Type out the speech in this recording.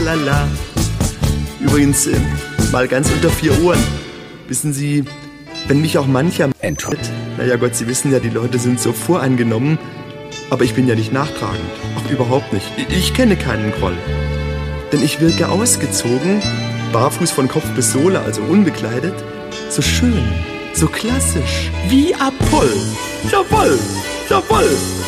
tralala. Übrigens, mal ganz unter 4 Ohren. Wissen Sie, wenn mich auch mancher... Naja Gott, Sie wissen ja, die Leute sind so voreingenommen. Aber ich bin ja nicht nachtragend. Auch überhaupt nicht. Ich kenne keinen Groll. Denn ich wirke ausgezogen, barfuß von Kopf bis Sohle, also unbekleidet, so schön, so klassisch, wie Apoll. Jawoll, jawoll.